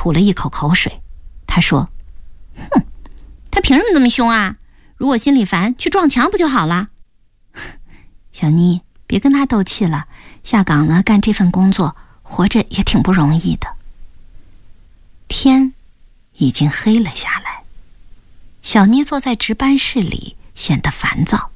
吐了一口口水。他说：“哼，他凭什么这么凶啊？如果心里烦，去撞墙不就好了？”小妮，别跟他斗气了，下岗了干这份工作，活着也挺不容易的。天已经黑了下来，小妮坐在值班室里，显得烦躁。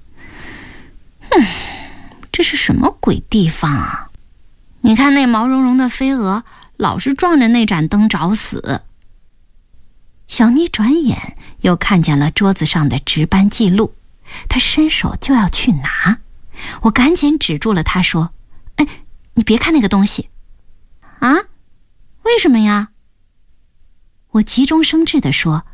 这是什么鬼地方啊？你看那毛茸茸的飞蛾，老是撞着那盏灯找死。小妮转眼又看见了桌子上的值班记录，她伸手就要去拿，我赶紧止住了她，说：“哎，你别看那个东西。”啊？为什么呀？我急中生智地说：“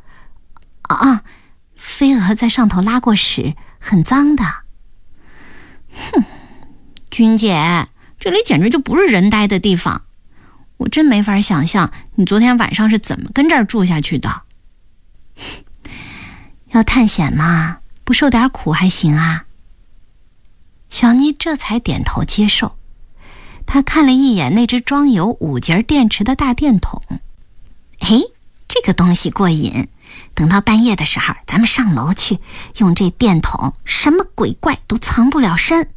飞蛾在上头拉过屎，很脏的。”哼，君姐，这里简直就不是人待的地方，我真没法想象你昨天晚上是怎么跟这儿住下去的。要探险嘛，不受点苦还行啊。小妮这才点头接受。她看了一眼那只装有5节电池的大电筒，这个东西过瘾，等到半夜的时候咱们上楼去，用这电筒什么鬼怪都藏不了身。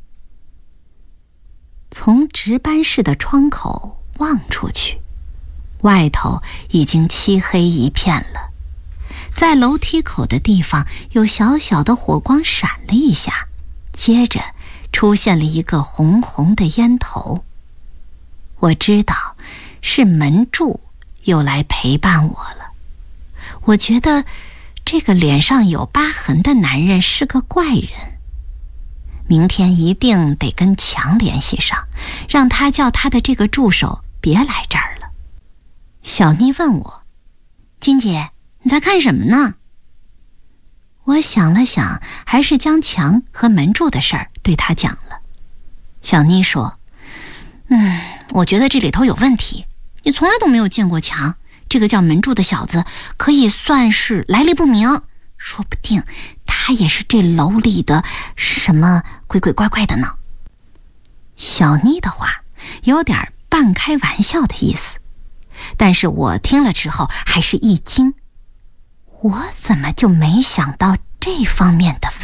从值班室的窗口望出去，外头已经漆黑一片了，在楼梯口的地方有小小的火光闪了一下，接着出现了一个红红的烟头。我知道是门柱又来陪伴我了。我觉得这个脸上有疤痕的男人是个怪人，明天一定得跟强联系上，让他叫他的这个助手别来这儿了。小妮问我：“君姐，你在看什么呢？”我想了想，还是将墙和门柱的事儿对他讲了。小妮说：“我觉得这里头有问题，你从来都没有见过墙，这个叫门柱的小子可以算是来历不明，说不定他也是这楼里的什么鬼鬼怪怪的呢。”小妮的话有点半开玩笑的意思，但是我听了之后还是一惊，我怎么就没想到这方面的